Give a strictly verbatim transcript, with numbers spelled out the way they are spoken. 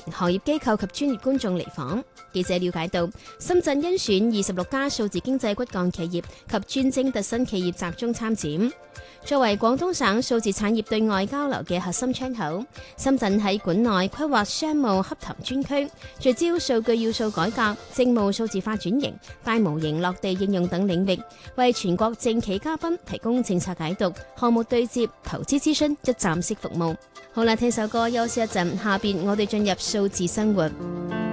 行業機構及專業觀眾嚟訪。記者了解到，深圳甄選二十六家數字經濟骨幹企業及專精特新企業集中參展。作為廣東省數字產業對外交流嘅核心窗口，深圳喺管內規劃商務洽談專區，聚焦數據要素改革、政務數字化轉型、大模型落地應用等領域，為全國政企嘉賓提供政策解讀、項目對接、投資諮詢一站式服務。好啦，聽首歌休息一陣，下邊我哋進入數字生活。